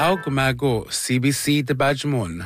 Haug Mago, CBC de Bajmon.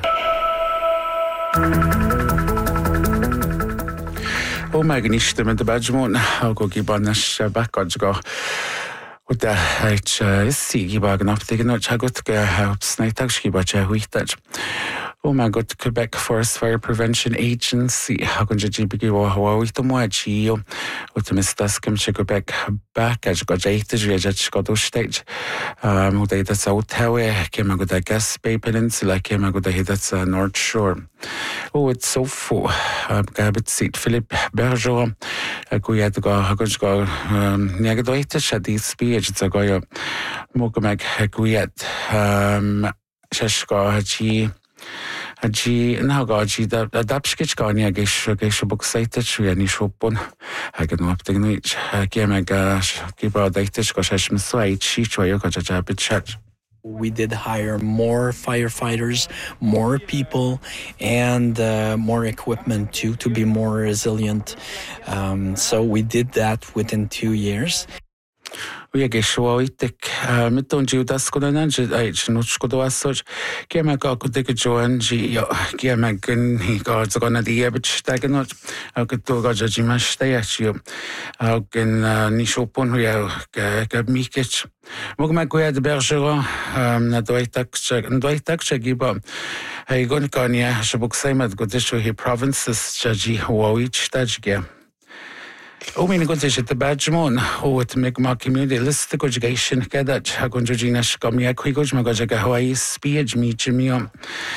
O Magniste med de Bajmon, Haug Gibanas Bakajgo. Og det ikke sikkert nok det nå har gått snart skriver huitat. Og man gått Quebec Forest Fire Prevention Agency har kunnet GBG og Hawaii to moachi og til mistas kom til Quebec back as got eight just got to stage. Og det er så taue kema go the Gas Bay Peninsula kema go the that's North Shore. Og it's so full. Gabit sit Philip Bergeron akuiat go hakunch go negadoite shadi speech så går jeg Mokamek akuiat shashka haji nahaji da dapskich gani agish book site shuyani shopon hagen opting nich kemega kiba daitish go shashm swai chi choyo ka jabit chat. We did hire more firefighters, more people, and more equipment to be more resilient. So we did that within 2 years. We get showaitik miton Judas kodanan age nuchkodoasoj kemaka kudek joan ji kemagen he got gonna the ebich taganot akuto gajimash tayachi augen nishopon ya mikech mogmagoya de Bergeron na doitak giba hey gonkania shabuksaimat godesho he provinces jaji Hawaii tajge. O min gon til the Bajmon o at make my community list the education kadat hagon jina shkamia kwigoj magaja Hawaii speech mi chimio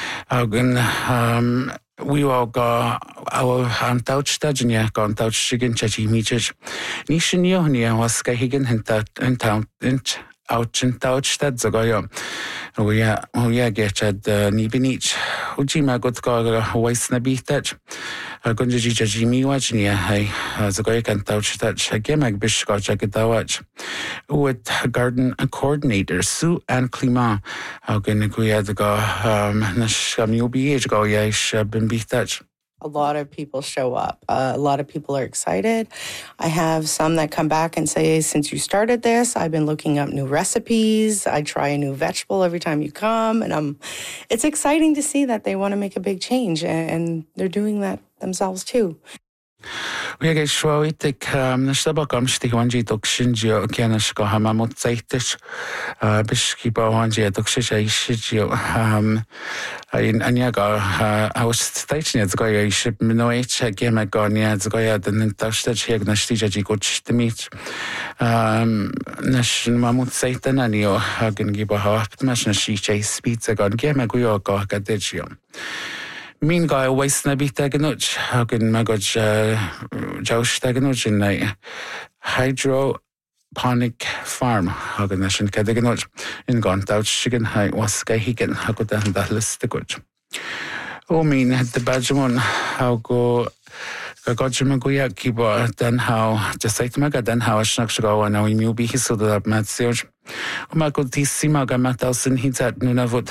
agon we all got our touch tajnya gon touch chicken chachi michich nishinio nia was kahigen in town out in touch that zagoyo we get at ni binich ujima got ga Hawaii snabitach Gonji Jimi Wachnia, Zagoya can touch that Shagemak Bishkot Jagadawach with garden coordinator Sue and Climat. How can we have the go Nashami BH go Yash Bimbitach? A lot of people show up. A lot of people are excited. I have some that come back and say, since you started this, I've been looking up new recipes. I try a new vegetable every time you come. And it's exciting to see that they want to make a big change. And they're doing that themselves too. We get shwoitik nashtabakam shtiwanji dokshinjo kianashko hamamut zaitish bishkiba wanji dokshishaishio in anyaga I was stating it's going to ship minoich gemagonia it's going to the touched here nashtija goch to meet nash mamut saitan anio hagen giba haft mashna shi chase pizza gon gemaguyo go gadijio. Mean guy always nabi taganuch how can magoj josh taganuch in a hydroponic farm how can nation kadagunuch in gone out chicken high was guy he can how could that list the good. Oh mean at the Bajmon how go Gojamaguya kiba then how just like maga then how shnakshgo and now you be his so that matsoj. Umakotissima gamatalsin hits at nunavut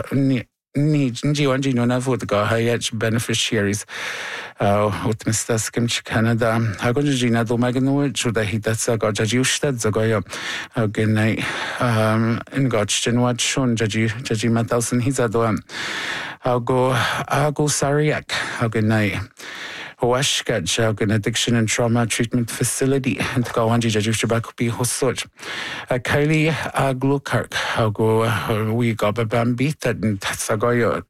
Nji no navut go hayach beneficiaries ut mistas kimch Canada hagonjina do magno chuda hitatsa go jajushtad zagoyo genai in gotchen what shon jaji matalsen hizado go sariak hagenai Hoashkat an addiction and trauma treatment facility and go on Jajubakupi Hosoj. Kylie Glukirk, how go we got a bambit and Sagoyo